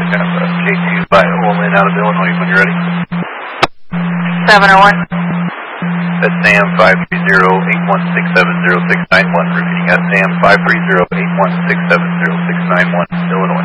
K2 by Olin out of Illinois when you're ready. 701. That's Sam 530-816-70691. Repeating that, Sam 530-816-70691, Illinois.